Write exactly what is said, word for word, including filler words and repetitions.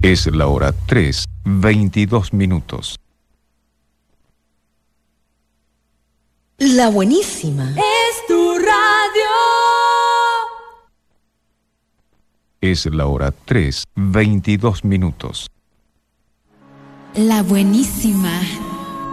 Es la hora tres, veintidós minutos. La buenísima. Es tu radio. Es la hora tres, veintidós minutos. La buenísima.